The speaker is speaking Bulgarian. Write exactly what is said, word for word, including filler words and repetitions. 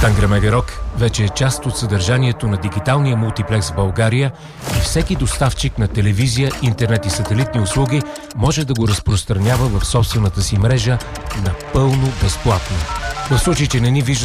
Tangra Media Rock вече е част от съдържанието на дигиталния мултиплекс в България и всеки доставчик на телевизия, интернет и сателитни услуги може да го разпространява в собствената си мрежа напълно безплатно. В случай, че не ни вижда